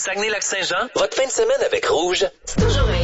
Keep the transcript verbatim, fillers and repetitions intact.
Saguenay-Lac-Saint-Jean, votre fin de semaine avec Rouge, c'est toujours